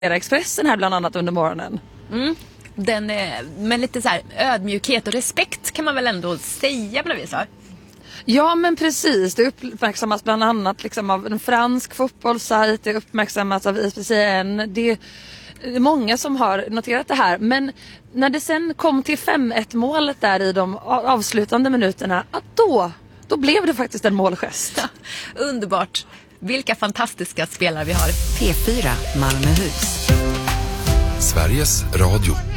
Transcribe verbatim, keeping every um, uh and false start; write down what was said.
Expressen här bland annat under morgonen. Mm. Den, med lite så här ödmjukhet och respekt kan man väl ändå säga på något vis, va? Ja, men precis. Det uppmärksammas bland annat liksom av en fransk fotbollssajt. Det uppmärksammas av I P C N. Det är många som har noterat det här. Men när det sen kom till fem ett målet där i de avslutande minuterna, att då, då blev det faktiskt en målgest. Ja, underbart. Vilka fantastiska spelare vi har. P fyra Malmöhus. Sveriges Radio.